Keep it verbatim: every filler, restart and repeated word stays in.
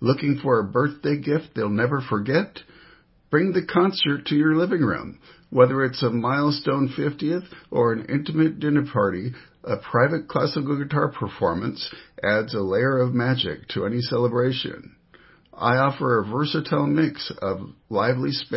Looking for a birthday gift they'll never forget? Bring the concert to your living room. Whether it's a milestone fiftieth or an intimate dinner party, a private classical guitar performance adds a layer of magic to any celebration. I offer a versatile mix of lively